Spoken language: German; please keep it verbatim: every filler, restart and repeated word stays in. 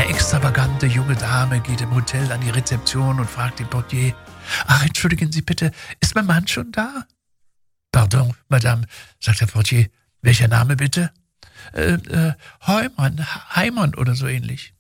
Eine extravagante junge Dame geht im Hotel an die Rezeption und fragt den Portier: »Ach, entschuldigen Sie bitte, ist mein Mann schon da?« »Pardon, Madame«, sagt der Portier. »Welcher Name bitte?« »Äh, äh, Heumann, Heimann oder so ähnlich.«